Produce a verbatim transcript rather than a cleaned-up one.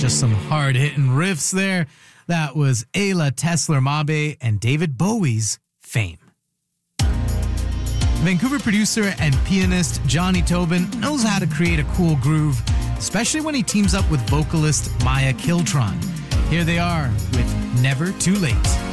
just some hard-hitting riffs there. That was Ayla Tesler-Mabe and David Bowie's Fame. Vancouver producer and pianist Johnny Tobin knows how to create a cool groove, especially when he teams up with vocalist Maya Kiltron. Here they are with Never Too Late.